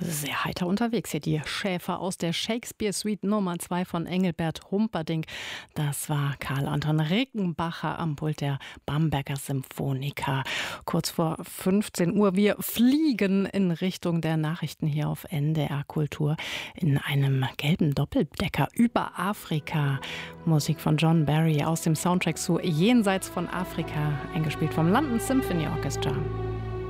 Sehr heiter unterwegs hier die Schäfer aus der Shakespeare Suite Nummer 2 von Engelbert Humperdinck. Das war Karl Anton Rickenbacher am Pult der Bamberger Symphoniker. Kurz vor 15 Uhr. Wir fliegen in Richtung der Nachrichten hier auf NDR Kultur in einem gelben Doppeldecker über Afrika. Musik von John Barry aus dem Soundtrack zu Jenseits von Afrika, eingespielt vom London Symphony Orchestra.